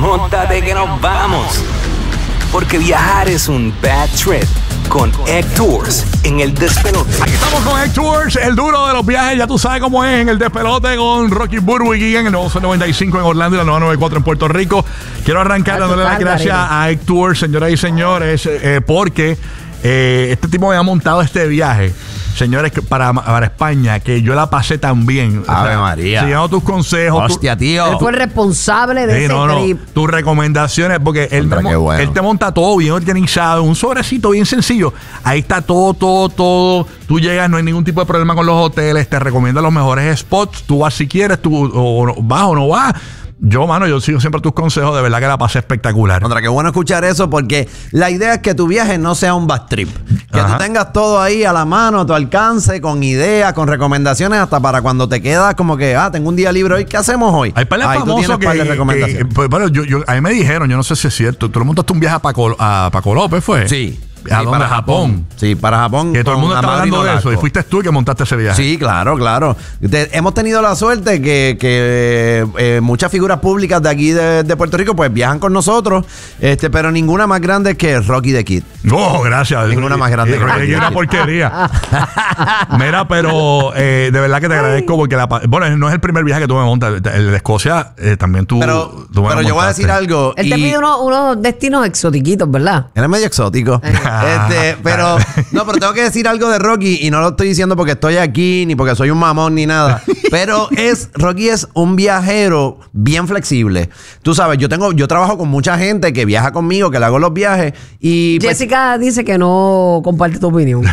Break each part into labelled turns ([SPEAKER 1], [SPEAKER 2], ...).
[SPEAKER 1] móntate que nos vamos. Porque viajar es un bad trip. Con Egg Tours en el despelote.
[SPEAKER 2] Aquí estamos con Egg Tours, el duro de los viajes. Ya tú sabes cómo es en el despelote con Rocky Burbu y Gigan, el nuevo 95 en Orlando y la nueva 94 en Puerto Rico. Quiero arrancar dándole las gracias a Egg Tours, señoras y señores, porque este tipo me ha montado este viaje, señores, para España, que yo la pasé tan bien.
[SPEAKER 3] Ave María.
[SPEAKER 2] Siguiendo tus consejos.
[SPEAKER 3] Hostia, tío.
[SPEAKER 4] Él fue el responsable de ese trip.
[SPEAKER 2] Tus recomendaciones, porque él te monta todo bien organizado, un sobrecito bien sencillo. Ahí está todo. Tú llegas, no hay ningún tipo de problema con los hoteles, te recomienda los mejores spots. Tú vas si quieres, tú vas o no vas. Yo sigo siempre tus consejos, de verdad que la pasé espectacular.
[SPEAKER 3] Contra, qué bueno escuchar eso, porque la idea es que tu viaje no sea un bad trip. Que tú tengas todo ahí a la mano, a tu alcance, con ideas, con recomendaciones, hasta para cuando te quedas como que, tengo un día libre hoy, ¿qué hacemos hoy?
[SPEAKER 2] Hay par de famosos que bueno, a mí me dijeron, yo no sé si es cierto, tú le montaste un viaje a Paco López, ¿fue?
[SPEAKER 3] Sí.
[SPEAKER 2] ¿A dónde? Para Japón.
[SPEAKER 3] Sí, para Japón.
[SPEAKER 2] Que todo el mundo está hablando de eso. Y fuiste tú el que montaste ese viaje.
[SPEAKER 3] Sí, claro. Hemos tenido la suerte que muchas figuras públicas de aquí de Puerto Rico pues viajan con nosotros, pero ninguna más grande que Rocky the Kid.
[SPEAKER 2] No, gracias.
[SPEAKER 3] Ninguna más grande que
[SPEAKER 2] Rocky. Una porquería. Mira, pero de verdad que te agradezco porque bueno, no es el primer viaje que tú me montas. El de Escocia también tú.
[SPEAKER 3] Pero yo voy a decir algo.
[SPEAKER 4] Él te pide unos destinos exotiquitos, ¿verdad?
[SPEAKER 3] Él es medio exótico. Pero tengo que decir algo de Rocky, y no lo estoy diciendo porque estoy aquí ni porque soy un mamón ni nada, pero Rocky es un viajero bien flexible. Tú sabes, yo trabajo con mucha gente que viaja conmigo, que le hago los viajes, y
[SPEAKER 4] Jessica dice que no comparte tu opinión.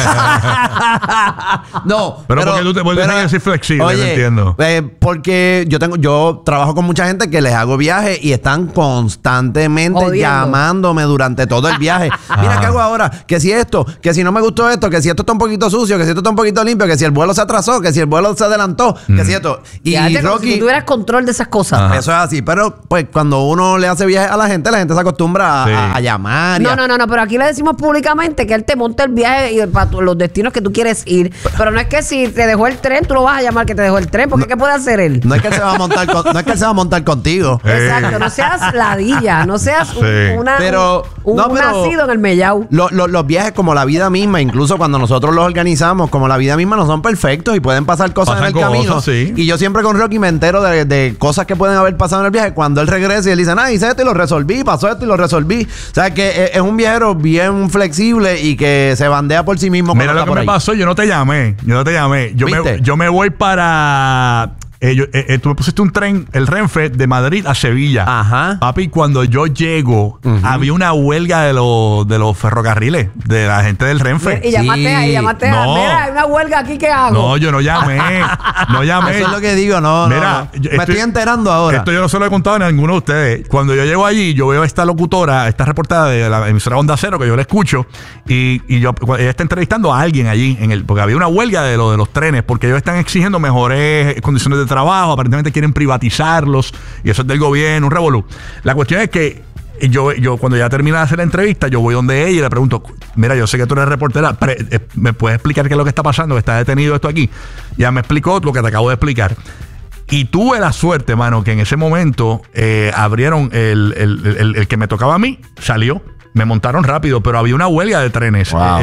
[SPEAKER 3] No,
[SPEAKER 2] pero porque tú te puedes decir flexible, no entiendo.
[SPEAKER 3] Porque yo trabajo con mucha gente que les hago viajes y están constantemente llamándome durante todo el viaje. Mira, ¿qué hago ahora? Que si esto, que si no me gustó esto, que si esto está un poquito sucio, que si esto está un poquito limpio, que si el vuelo se atrasó, que si el vuelo se adelantó, que si esto. Y Rocky,
[SPEAKER 4] si tú tuvieras control de esas cosas.
[SPEAKER 3] Eso es así. Pero pues cuando uno le hace viaje a la gente se acostumbra a llamar.
[SPEAKER 4] No, pero aquí le decimos públicamente que él te monta el viaje y para los destinos que tú quieres ir. Pero no es que si te dejó el tren, tú lo vas a llamar que te dejó el tren, porque ¿qué puede hacer él?
[SPEAKER 3] No es que él se va a montar contigo.
[SPEAKER 4] Exacto, no seas ladilla, no seas un nacido en el Mellao.
[SPEAKER 3] Los viajes, como la vida misma, incluso cuando nosotros los organizamos, como la vida misma, no son perfectos y pueden pasar cosas en el camino.
[SPEAKER 2] Sí.
[SPEAKER 3] Y yo siempre con Rocky me entero de cosas que pueden haber pasado en el viaje. Cuando él regresa y él dice, hice esto y lo resolví, pasó esto y lo resolví. O sea, que es un viajero bien flexible y que se bandea por sí mismo.
[SPEAKER 2] Mira lo que me pasó, yo no te llamé. Yo me voy para... tú me pusiste un tren, el Renfe, de Madrid a Sevilla.
[SPEAKER 3] Ajá.
[SPEAKER 2] Papi, cuando yo llego, había una huelga de los ferrocarriles, de la gente del Renfe.
[SPEAKER 4] Y llamaste mira, hay una huelga aquí, ¿qué hago?
[SPEAKER 2] No, yo no llamé.
[SPEAKER 3] Eso es lo que digo, me estoy enterando ahora.
[SPEAKER 2] Esto yo no se lo he contado a ninguno de ustedes. Cuando yo llego allí, yo veo a esta locutora, esta reportada de la emisora Onda Cero, que yo la escucho, y ella está entrevistando a alguien allí, porque había una huelga de los trenes, porque ellos están exigiendo mejores condiciones de trabajo, aparentemente quieren privatizarlos, y eso es del gobierno, un revolú. La cuestión es que yo cuando ya termina de hacer la entrevista, yo voy donde ella y le pregunto, mira, yo sé que tú eres reportera, ¿me puedes explicar qué es lo que está pasando? Que está detenido esto aquí. Ya me explicó lo que te acabo de explicar. Y tuve la suerte, mano, que en ese momento abrieron el que me tocaba a mí, salió. Me montaron rápido, pero había una huelga de trenes.
[SPEAKER 3] Wow.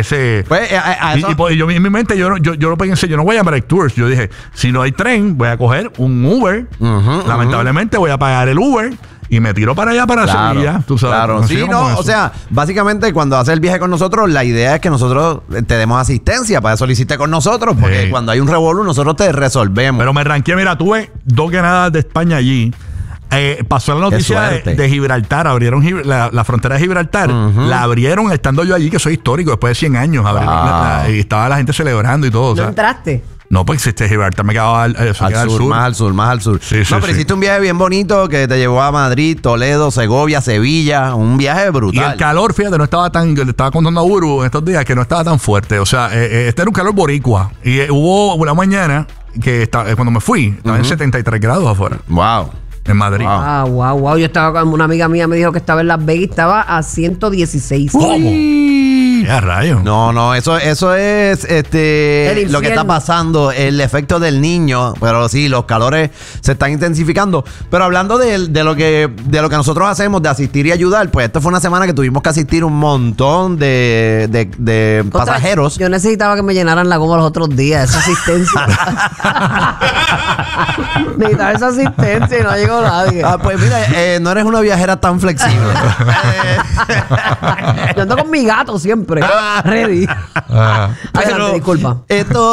[SPEAKER 2] Y yo en mi mente, yo lo pensé, yo no voy a llamar a Tours. Yo dije, si no hay tren, voy a coger un Uber. Lamentablemente voy a pagar el Uber y me tiro para allá, para Sevilla. Tú sabes.
[SPEAKER 3] Claro, sí, o sea, básicamente cuando haces el viaje con nosotros, la idea es que nosotros te demos asistencia. Para eso lo hiciste con nosotros, porque cuando hay un revolú, nosotros te resolvemos.
[SPEAKER 2] Pero me ranqué, mira, tuve 2 ganadas de España allí. Pasó la noticia de Gibraltar, abrieron la frontera de Gibraltar, la abrieron estando yo allí, que soy histórico, después de 100 años, y estaba la gente celebrando y todo.
[SPEAKER 4] ¿No entraste?
[SPEAKER 2] No, pues Gibraltar me quedaba al sur.
[SPEAKER 3] Más al sur.
[SPEAKER 2] Sí,
[SPEAKER 3] pero hiciste un viaje bien bonito que te llevó a Madrid, Toledo, Segovia, Sevilla, un viaje brutal.
[SPEAKER 2] Y el calor, fíjate, no estaba tan, le estaba contando a Uru en estos días que no estaba tan fuerte, o sea, este era un calor boricua, y hubo una mañana que cuando me fui, estaba en 73 grados afuera.
[SPEAKER 3] Wow.
[SPEAKER 2] En Madrid.
[SPEAKER 4] Wow. Yo estaba con una amiga mía, me dijo que estaba en Las Vegas, estaba a 116.
[SPEAKER 2] ¿Cómo? Ya, rayo.
[SPEAKER 3] No, eso es lo que está pasando, el efecto del niño. Pero sí, los calores se están intensificando. Pero hablando de lo que nosotros hacemos, de asistir y ayudar, pues esta fue una semana que tuvimos que asistir un montón de pasajeros.
[SPEAKER 4] Yo necesitaba que me llenaran la goma los otros días, esa asistencia. Necesitaba esa asistencia y no llegó nadie.
[SPEAKER 3] Pues mira, no eres una viajera tan flexible.
[SPEAKER 4] Yo ando con mi gato siempre. Ready. Adelante, disculpa.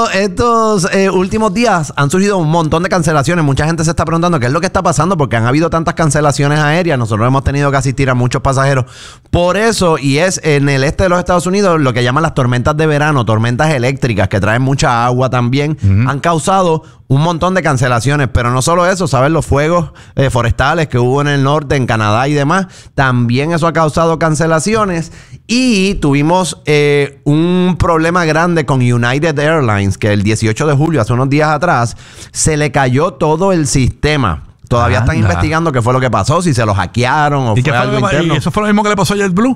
[SPEAKER 3] Estos últimos días han surgido un montón de cancelaciones. Mucha gente se está preguntando qué es lo que está pasando porque han habido tantas cancelaciones aéreas. Nosotros hemos tenido que asistir a muchos pasajeros. Por eso, y es en el este de los Estados Unidos, lo que llaman las tormentas de verano, tormentas eléctricas que traen mucha agua también, han causado un montón de cancelaciones. Pero no solo eso, ¿sabes? Los fuegos forestales que hubo en el norte, en Canadá y demás, también eso ha causado cancelaciones. Y tuvimos un problema grande con United Airlines, que el 18 de julio, hace unos días atrás, se le cayó todo el sistema. Todavía están investigando qué fue lo que pasó, si se lo hackearon o fue algo interno.
[SPEAKER 2] ¿Y eso fue lo mismo que le pasó a JetBlue?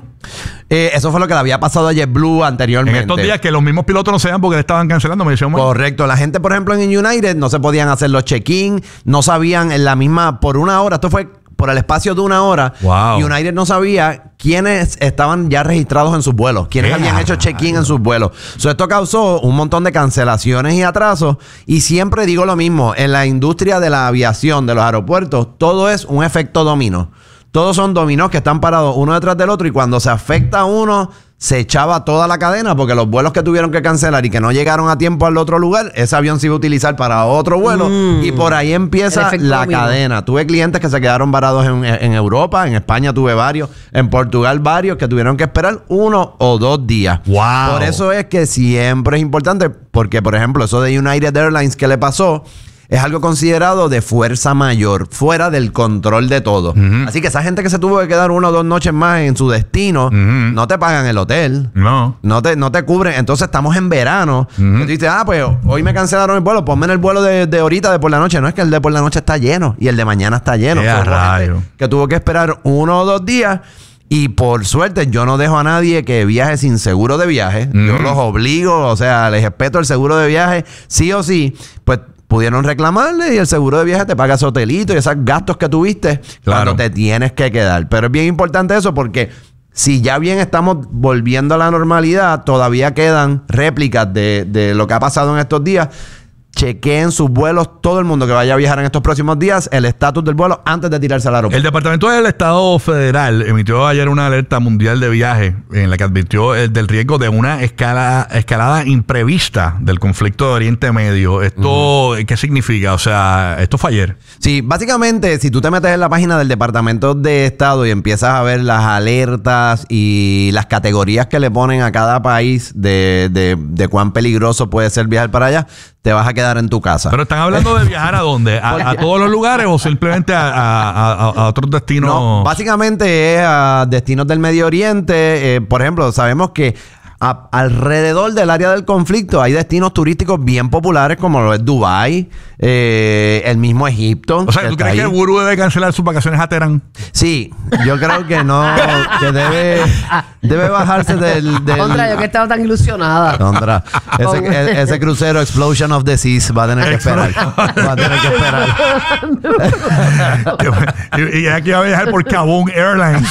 [SPEAKER 3] Eso fue lo que le había pasado a JetBlue anteriormente.
[SPEAKER 2] En estos días que los mismos pilotos no se dan porque le estaban cancelando, me dijeron.
[SPEAKER 3] Correcto. La gente, por ejemplo, en United no se podían hacer los check-in, no sabían en la misma, por una hora, esto fue por el espacio de una hora.
[SPEAKER 2] Wow.
[SPEAKER 3] United no sabía quiénes estaban ya registrados en sus vuelos, quiénes habían hecho check-in en sus vuelos. Esto causó un montón de cancelaciones y atrasos. Y siempre digo lo mismo, en la industria de la aviación, de los aeropuertos, todo es un efecto dominó. Todos son dominós que están parados uno detrás del otro y cuando se afecta a uno, se echaba toda la cadena porque los vuelos que tuvieron que cancelar y que no llegaron a tiempo al otro lugar, ese avión se iba a utilizar para otro vuelo y por ahí empieza la cadena. Tuve clientes que se quedaron varados en Europa, en España tuve varios, en Portugal varios que tuvieron que esperar 1 o 2 días.
[SPEAKER 2] Wow.
[SPEAKER 3] Por eso es que siempre es importante porque, por ejemplo, eso de United Airlines que le pasó, es algo considerado de fuerza mayor, fuera del control de todo. Así que esa gente que se tuvo que quedar 1 o 2 noches más en su destino, no te pagan el hotel. No te cubren. Entonces estamos en verano. Y tú dices, pues hoy me cancelaron el vuelo, ponme en el vuelo de ahorita, de por la noche. No, es que el de por la noche está lleno y el de mañana está lleno. Que tuvo que esperar 1 o 2 días. Y por suerte, yo no dejo a nadie que viaje sin seguro de viaje. Yo los obligo, o sea, les respeto el seguro de viaje, sí o sí. Pues pudieron reclamarle y el seguro de viaje te paga ese hotelito y esos gastos que tuviste cuando te tienes que quedar. Pero es bien importante eso porque si ya bien estamos volviendo a la normalidad, todavía quedan réplicas de lo que ha pasado en estos días. Chequeen sus vuelos, todo el mundo que vaya a viajar en estos próximos días, el estatus del vuelo antes de tirarse al aeropuerto.
[SPEAKER 2] El Departamento del Estado Federal emitió ayer una alerta mundial de viaje en la que advirtió del riesgo de una escalada imprevista del conflicto de Oriente Medio. ¿Esto qué significa? O sea, esto fue ayer.
[SPEAKER 3] Sí, básicamente, si tú te metes en la página del Departamento de Estado y empiezas a ver las alertas y las categorías que le ponen a cada país de cuán peligroso puede ser viajar para allá, te vas a quedar en tu casa.
[SPEAKER 2] ¿Pero están hablando de viajar a dónde? ¿A todos los lugares o simplemente a otros destinos?
[SPEAKER 3] No, básicamente es a destinos del Medio Oriente. Por ejemplo, sabemos que alrededor del área del conflicto hay destinos turísticos bien populares como lo es Dubái, el mismo Egipto.
[SPEAKER 2] O sea, ¿tú crees que el gurú debe cancelar sus vacaciones a Teherán?
[SPEAKER 3] Sí, yo creo que no, que debe bajarse del...
[SPEAKER 4] Contra, yo que estaba tan ilusionada.
[SPEAKER 3] Contra, ese crucero Explosion of the Seas va a tener que esperar. Va a tener que esperar.
[SPEAKER 2] Y aquí va a viajar por Kaboom Airlines.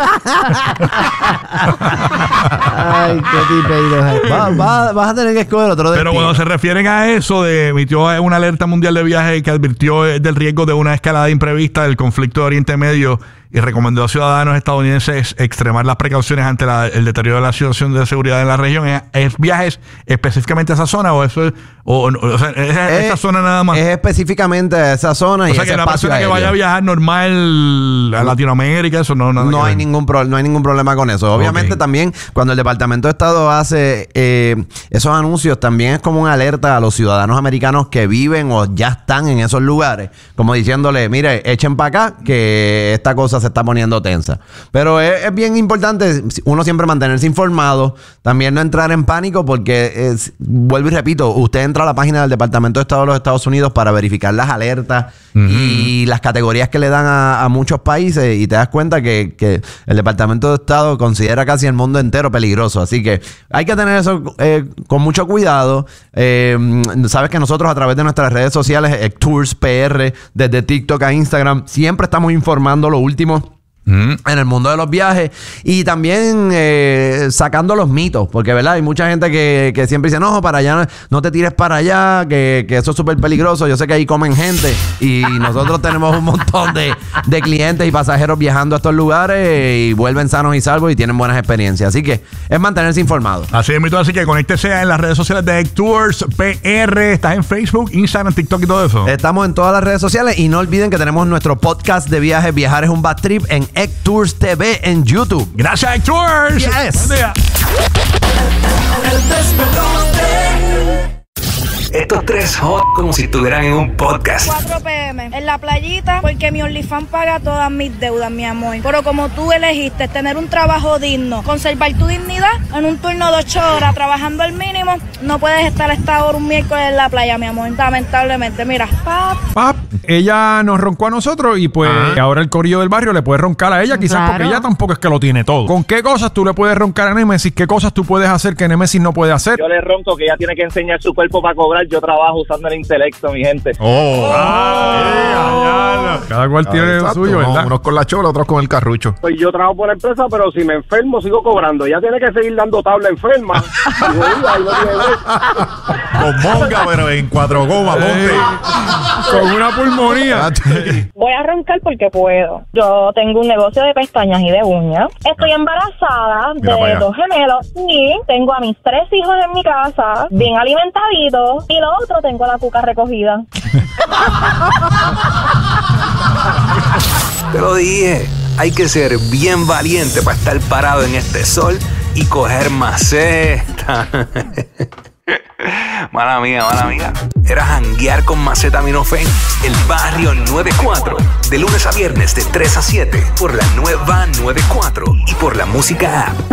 [SPEAKER 3] Ay, qué vas a tener que escoger otro destino.
[SPEAKER 2] Pero cuando se refieren a eso, emitió una alerta mundial de viaje que advirtió del riesgo de una escalada imprevista del conflicto de Oriente Medio y recomendó a ciudadanos estadounidenses extremar las precauciones ante el deterioro de la situación de seguridad en la región. ¿Es viajes específicamente a esa zona o eso es, esa zona nada más?
[SPEAKER 3] Es específicamente a esa zona.
[SPEAKER 2] O sea, que la persona que vaya a viajar normal a Latinoamérica, eso no
[SPEAKER 3] hay ningún problema con eso. Obviamente también cuando el Departamento de Estado hace esos anuncios, también es como una alerta a los ciudadanos americanos que viven o ya están en esos lugares, como diciéndole, mire, echen para acá que esta cosa cosa se está poniendo tensa. Pero es bien importante uno siempre mantenerse informado, también no entrar en pánico porque, vuelvo y repito, usted entra a la página del Departamento de Estado de los Estados Unidos para verificar las alertas y las categorías que le dan a muchos países y te das cuenta que el Departamento de Estado considera casi el mundo entero peligroso. Así que hay que tener eso con mucho cuidado. Sabes que nosotros a través de nuestras redes sociales, Tours PR, desde TikTok a Instagram, siempre estamos informando lo último en el mundo de los viajes y también sacando los mitos, porque verdad hay mucha gente que siempre dice no, para allá, no te tires para allá, que eso es súper peligroso. Yo sé que ahí comen gente y nosotros tenemos un montón de clientes y pasajeros viajando a estos lugares y vuelven sanos y salvos y tienen buenas experiencias, así que es mantenerse informado.
[SPEAKER 2] Así es, así que conéctese en las redes sociales de Tours PR. Estás en Facebook, Instagram, TikTok y todo eso.
[SPEAKER 3] Estamos en todas las redes sociales y no olviden que tenemos nuestro podcast de viajes, Viajar es un Bad Trip, en Tours TV en YouTube.
[SPEAKER 2] Gracias, Tours.
[SPEAKER 3] Yes.
[SPEAKER 2] Buen día.
[SPEAKER 1] Estos tres hot como si estuvieran en un podcast.
[SPEAKER 5] 4 p.m. en la playita porque mi OnlyFans paga todas mis deudas, mi amor. Pero como tú elegiste tener un trabajo digno, conservar tu dignidad en un turno de 8 horas trabajando al mínimo, no puedes estar a esta hora un miércoles en la playa, mi amor. Lamentablemente, mira.
[SPEAKER 6] Pap. Ella nos roncó a nosotros y pues ahora el corillo del barrio le puede roncar a ella, quizás porque ella tampoco es que lo tiene todo. ¿Con qué cosas tú le puedes roncar a Némesis? ¿Qué cosas tú puedes hacer que Némesis no puede hacer?
[SPEAKER 7] Yo le ronco que ella tiene que enseñar su cuerpo para cobrar. Yo trabajo usando el intelecto, mi gente.
[SPEAKER 6] Cada cual tiene lo suyo, ¿verdad?
[SPEAKER 8] Unos con la chola, otros con el carrucho.
[SPEAKER 7] Pues yo trabajo por la empresa, pero si me enfermo sigo cobrando. Ella tiene que seguir dando tabla enferma.
[SPEAKER 8] Con monga, pero en 4 gomas, monte.
[SPEAKER 6] Con una pulmonía.
[SPEAKER 9] Voy a roncar porque puedo. Yo tengo un negocio de pestañas y de uñas. Estoy embarazada de 2 gemelos y tengo a mis 3 hijos en mi casa, bien alimentaditos, y lo otro tengo la cuca recogida.
[SPEAKER 1] Te lo dije, hay que ser bien valiente para estar parado en este sol y coger maceta. Mala mía. Era janguear con Macetaminofen. El Barrio 94. De lunes a viernes de 3 a 7. Por la nueva 94 y por la música app.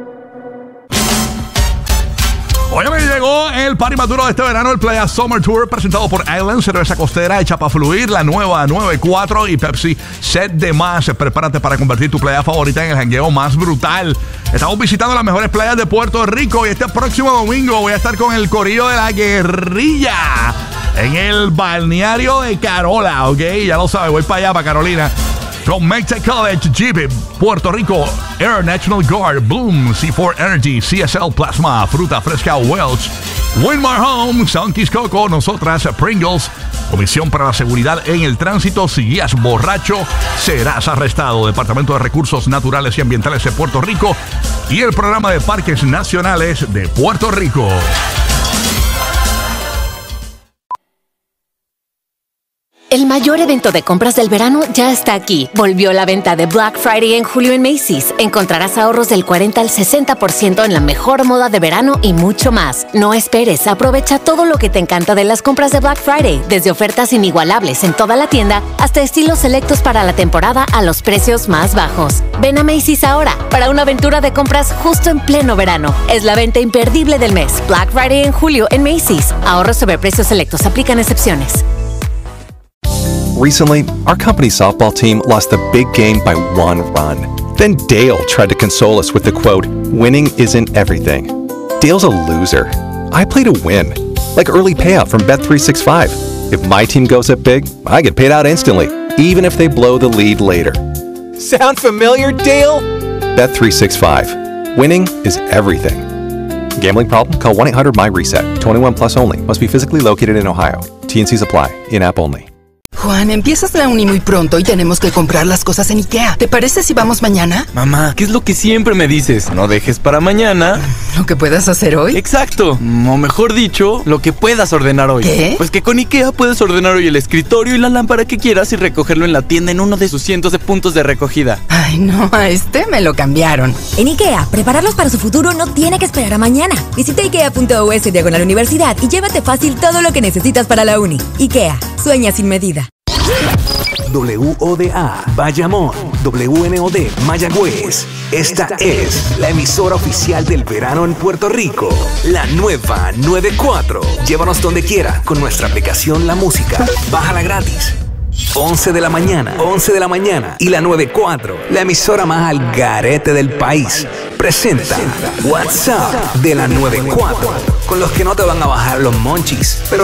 [SPEAKER 2] Oye, me llegó el party más duro de este verano, el Playa Summer Tour, presentado por Island, cerveza costera hecha para fluir, la nueva 94 y Pepsi Set de Más. Prepárate para convertir tu playa favorita en el jangueo más brutal. Estamos visitando las mejores playas de Puerto Rico y este próximo domingo voy a estar con el corillo de la guerrilla en el balneario de Carola, ¿ok? Ya lo sabes, voy para allá, para Carolina. Con Mextech College, Jeep, Puerto Rico, Air National Guard, Bloom, C4 Energy, CSL Plasma, Fruta Fresca Welch, Winmar Home, Sunkies Coco, nosotras, Pringles, Comisión para la Seguridad en el Tránsito. Si guías borracho, serás arrestado. Departamento de Recursos Naturales y Ambientales de Puerto Rico y el Programa de Parques Nacionales de Puerto Rico.
[SPEAKER 10] El mayor evento de compras del verano ya está aquí. Volvió la venta de Black Friday en julio en Macy's. Encontrarás ahorros del 40 al 60% en la mejor moda de verano y mucho más. No esperes, aprovecha todo lo que te encanta de las compras de Black Friday, desde ofertas inigualables en toda la tienda hasta estilos selectos para la temporada a los precios más bajos. Ven a Macy's ahora para una aventura de compras justo en pleno verano. Es la venta imperdible del mes. Black Friday en julio en Macy's. Ahorros sobre precios selectos. Aplican excepciones.
[SPEAKER 11] Recently, our company's softball team lost the big game by 1 run. Then Dale tried to console us with the quote, "Winning isn't everything." Dale's a loser. I play to win, like early payout from Bet365. If my team goes up big, I get paid out instantly, even if they blow the lead later. Sound familiar, Dale? Bet365. Winning is everything. Gambling problem? Call 1-800-MY-RESET. 21 plus only. Must be physically located in Ohio. T&Cs apply. In-app only.
[SPEAKER 12] Juan, empiezas la uni muy pronto y tenemos que comprar las cosas en IKEA. ¿Te parece si vamos mañana?
[SPEAKER 13] Mamá, ¿qué es lo que siempre me dices? No dejes para mañana
[SPEAKER 12] ¿lo que puedas hacer hoy?
[SPEAKER 13] Exacto, o mejor dicho, lo que puedas ordenar hoy.
[SPEAKER 12] ¿Qué?
[SPEAKER 13] Pues que con IKEA puedes ordenar hoy el escritorio y la lámpara que quieras y recogerlo en la tienda en uno de sus cientos de puntos de recogida.
[SPEAKER 12] Ay, no, a este me lo cambiaron.
[SPEAKER 14] En IKEA, prepararlos para su futuro no tiene que esperar a mañana. Visita IKEA.us/universidad y llévate fácil todo lo que necesitas para la uni. IKEA, sueña sin medida.
[SPEAKER 1] WODA, Bayamón WNOD Mayagüez. Esta es la emisora oficial del verano en Puerto Rico. La nueva 94. Llévanos donde quiera con nuestra aplicación La Música. Bájala gratis. 11 de la mañana y la 94, la emisora más al garete del país, presenta WhatsApp de la 94, con los que no te van a bajar los monchis, pero